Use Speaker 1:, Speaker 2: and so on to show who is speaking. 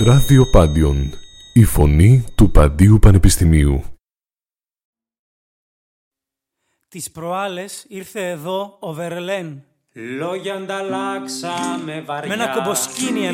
Speaker 1: Ράδιο Πάντιον, η φωνή του Παντίου Πανεπιστημίου.
Speaker 2: Τις προάλλες ήρθε εδώ ο Βερλέν.
Speaker 3: Λόγια ανταλλάξαμε βαριά.
Speaker 2: Με ένα κομποσκίνι